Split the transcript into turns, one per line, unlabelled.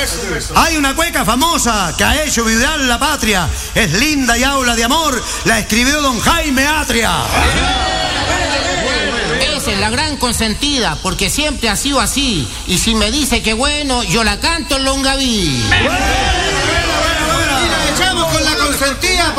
Hay una cueca famosa que ha hecho vibrar la patria. Es linda y habla de amor. La escribió don Jaime Atria.
Esa es la gran consentida, porque siempre ha sido así. Y si me dice que bueno, yo la canto en Longaví.
Y la echamos con la consentida.